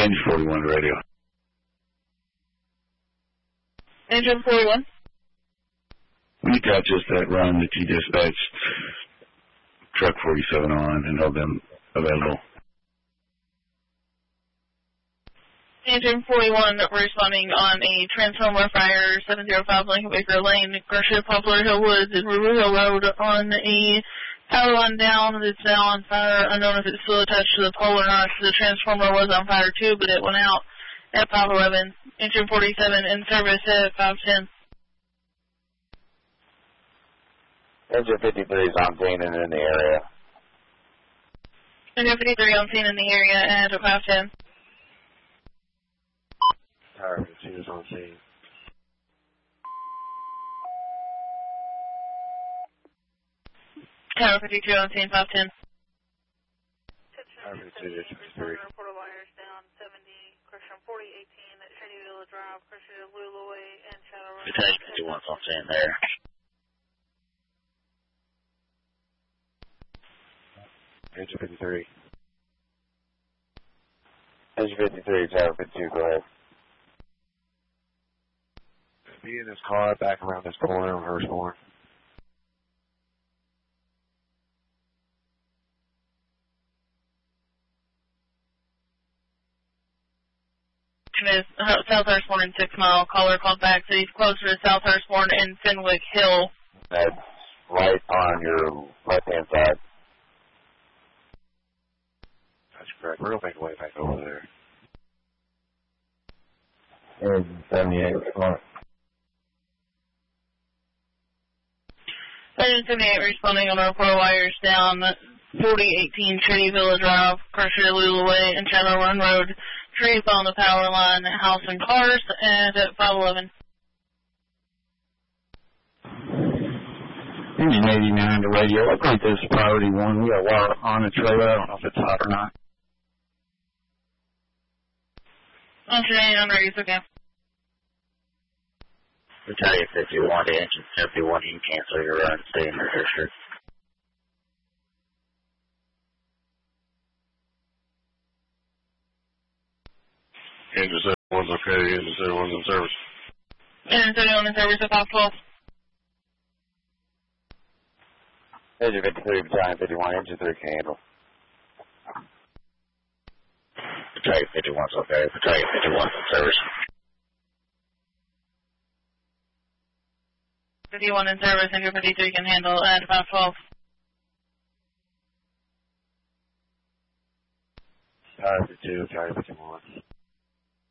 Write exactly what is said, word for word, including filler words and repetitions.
Engine forty-one to radio. Engine forty-one. We got just that run that you dispatched truck forty-seven on and held them available. Engine forty-one responding on a transformer fire, seven oh five Lincoln Baker Lane, Gresham, Poplar Hill Woods, and River Hill Road on a power line down that's now on fire. Unknown if it's still attached to the pole or not. The transformer was on fire too, but it went out at five eleven. Engine forty-seven in service at five ten. Engine fifty-three is on scene and in the area. Engine fifty-three on scene in the area at five ten. Tower fifty-two is on scene. Tower fifty-two on scene, five ten. Tower fifty-two, Engine fifty-three. Portal wires down seventy, Christian forty eighteen at Shady Villa Drive, Christian Lula Way, and Shadow Run. Engine fifty-one's on scene there. Engine fifty-three. Engine fifty-three, Tower fifty-two, go ahead. Be in this car back around this corner on Hurstbourne. Is South Hurstbourne and Six Mile. Caller called back, so he's closer to South Hurstbourne and Fenwick Hill. That's right on your left-hand side. That's correct. We're going to make a way back over there. There's seventy-eight response. Sergeant seventy-eight responding on our four wires down forty eighteen Shady Villa Drive, Crusher Lula Way, and Shadow Run Road. Trees on the power line, house and cars, and at five eleven. Engine eighty-nine to radio. I think this is priority one. We got wire on the trailer. I don't know if it's hot or not. Engine eighty-nine radio, it's okay. Battalion fifty-one to Engine fifty-one, you can cancel your run, stay in your district. Engine seventy-one's okay, Engine seventy-one's in service. Engine seventy-one in service at five twelve. Engine fifty-three, Battalion fifty-one, Engine three can handle. Battalion fifty-one's okay, Battalion fifty-one's in service. fifty-one in service, Engine fifty-three can handle at five twelve. Tower fifty-two, Tower fifty-one.